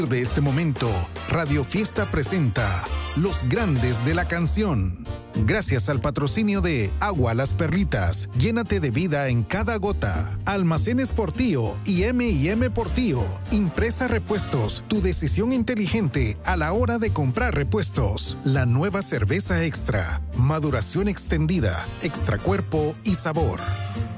De este momento, Radio Fiesta presenta Los Grandes de la Canción. Gracias al patrocinio de Agua Las Perlitas, llénate de vida en cada gota. Almacenes Portillo y M&M Portillo. Impresa Repuestos, tu decisión inteligente a la hora de comprar repuestos. La nueva cerveza extra, maduración extendida, extra cuerpo y sabor.